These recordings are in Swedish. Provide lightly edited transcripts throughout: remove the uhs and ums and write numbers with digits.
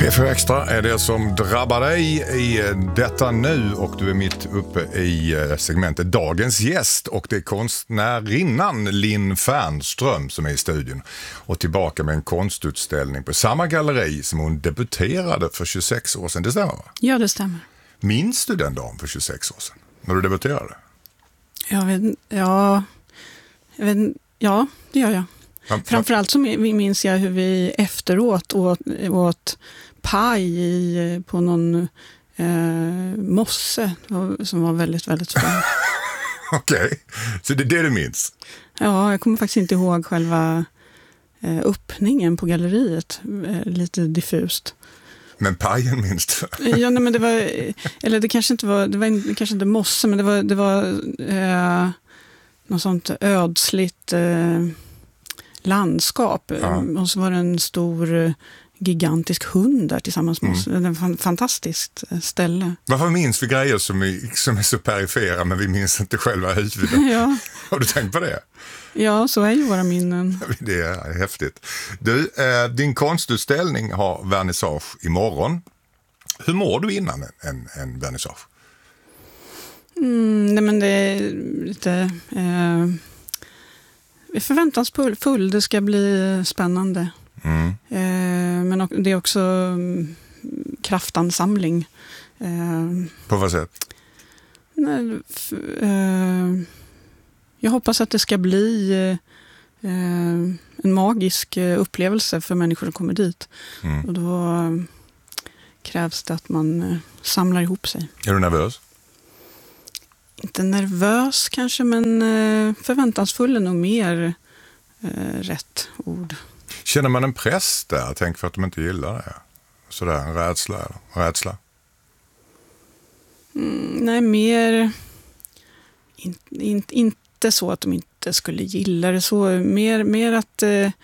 P4 Extra är det som drabbar dig i detta nu, och du är mitt uppe i segmentet Dagens gäst, och det är konstnärinnan Linn Fernström som är i studion och tillbaka med en konstutställning på samma galleri som hon debuterade för 26 år sedan. Det stämmer, va? Ja, det stämmer. Minns du den dagen för 26 år sedan när du debuterade? Ja, det gör jag. Framförallt så minns jag hur vi efteråt åt paj på någon mosse som var väldigt, väldigt skön. Okej, så det är det du minns? Ja, jag kommer faktiskt inte ihåg själva öppningen på galleriet. Lite diffust. Men pajen minns du? Ja, nej, men det var, eller det kanske inte var, kanske inte mosse, men det var något sånt ödsligt landskap. Ja. Och så var det en stor gigantisk hund där tillsammans med oss. Det var ett fantastiskt ställe. Varför minns vi grejer som är så perifera, men vi minns inte själva huvudet? Ja. Har du tänkt på det? Ja, så är ju våra minnen. Det är häftigt. Du, din konstutställning har vernissage imorgon. Hur mår du innan en vernissage? Nej, men det är lite förväntansfull. Det ska bli spännande. Men det är också kraftansamling. På vad sätt? Jag hoppas att det ska bli en magisk upplevelse för människor som kommer dit. Och då krävs det att man samlar ihop sig. Är du nervös? Inte nervös kanske, men förväntansfull är nog mer rätt ord. Känner man en press där? Tänk för att de inte gillar det. Sådär, en rädsla? Nej, mer inte så att de inte skulle gilla det. Så mer att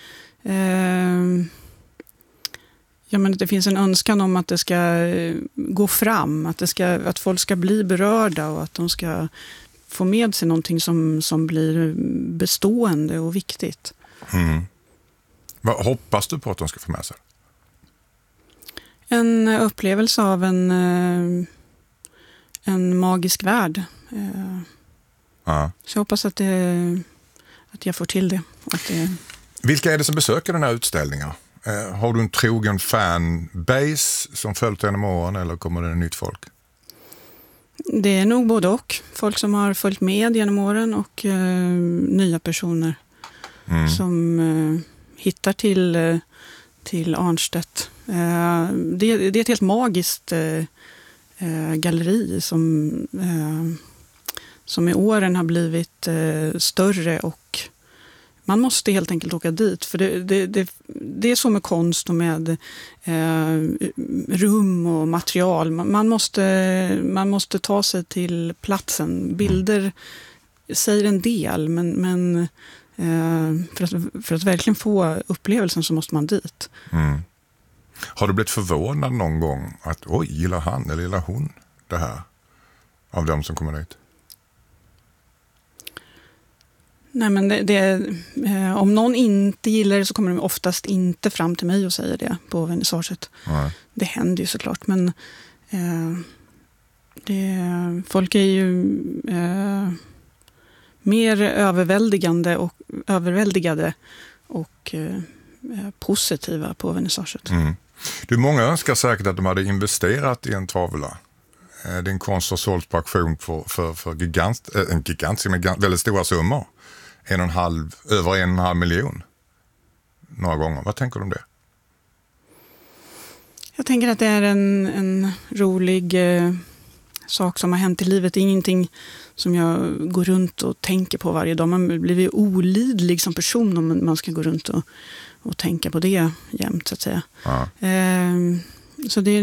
men det finns en önskan om att det ska gå fram, att folk ska bli berörda och att de ska få med sig någonting som blir bestående och viktigt. Vad hoppas du på att de ska få med sig? En upplevelse av en magisk värld. Så jag hoppas att jag får till det. Vilka är det som besöker den här utställningen? Har du en trogen fanbase som följt genom åren, eller kommer det nytt folk? Det är nog både och. Folk som har följt med genom åren och nya personer som hittar till Arnstedt. Det är ett helt magiskt galleri som i åren har blivit större, och man måste helt enkelt åka dit. För det är så med konst och med rum och material. Man måste ta sig till platsen. Bilder säger en del, men för att verkligen få upplevelsen så måste man dit. Har du blivit förvånad någon gång att gillar han eller gillar hon det här av de som kommer dit? Nej, men om någon inte gillar det så kommer de oftast inte fram till mig och säger det på vernissaget. Det händer ju såklart, men folk är ju mer överväldigade och positiva på vernissaget. Många önskar säkert att de hade investerat i en tavla. Din konst har sålt på auktion för gigantiska med väldigt stora summor. Över 1,5 miljon några gånger. Vad tänker du om det? Jag tänker att det är en rolig sak som har hänt i livet. Det är ingenting som jag går runt och tänker på varje dag. Man blir ju olidlig som person om man ska gå runt och tänka på det jämt, så att säga. Så det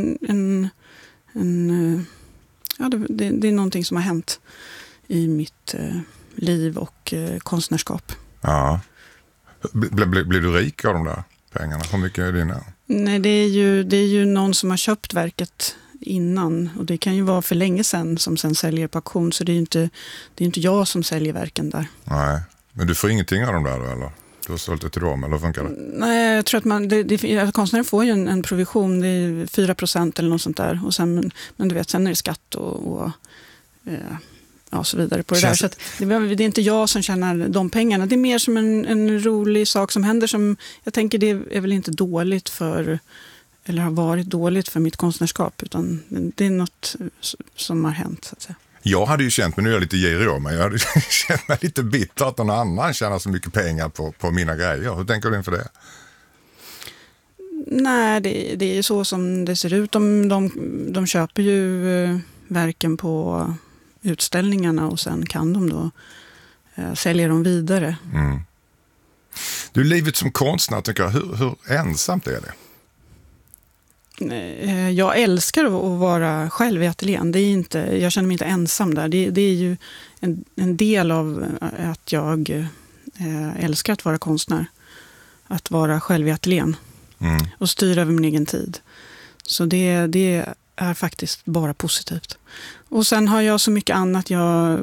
är någonting som har hänt i mitt liv och konstnärskap. Ja. Blir du rik av de där pengarna? Hur mycket är dina? Nej, det är ju någon som har köpt verket innan, och det kan ju vara för länge sedan som sen säljer på auktion, så det är inte jag som säljer verken där. Nej, men du får ingenting av dem där då, eller? Du har sålt det till dem, eller funkar det? Nej, jag tror att konstnären får ju en provision, det är 4% eller något sånt där. Och sen, men du vet, sen är det skatt och så vidare på det där. Så att det är inte jag som tjänar de pengarna. Det är mer som en rolig sak som händer som jag tänker det är väl inte dåligt för, eller har varit dåligt för mitt konstnärskap, utan det är något som har hänt så att säga. Jag hade ju känt mig, nu är jag lite girig av mig, jag hade känt mig lite bitter att någon annan tjänar så mycket pengar på mina grejer. Hur tänker du inför det? Nej, det är så som det ser ut. De köper ju verken på utställningarna och sen kan de då sälja dem vidare. Mm. Du, livet som konstnär, tycker jag, hur ensamt är det? Jag älskar att vara själv i ateljén. Jag känner mig inte ensam där. Det är ju en del av att jag älskar att vara konstnär. Att vara själv i ateljén. Och styra över min egen tid. Så det är faktiskt bara positivt. Och sen har jag så mycket annat. Jag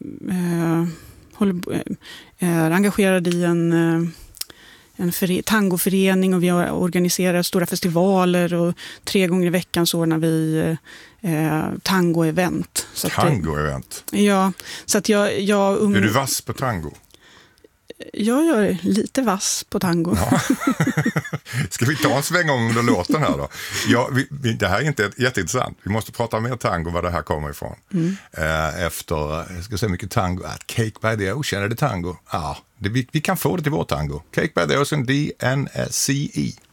är engagerad i en tangoförening och vi organiserar stora festivaler och 3 gånger i veckan så ordnar vi tango-event. Tango-event? Ja, så att jag är du vass på tango? Jag är lite vass på tango. Ja. Ska vi ta en sväng om under låten här då? Ja, det här är inte jätteintressant. Vi måste prata mer tango, var det här kommer ifrån. Efter, jag ska säga mycket tango. Cake by the Ocean, är det tango? Ja, vi kan få det till vår tango. Cake by the Ocean, DNCE.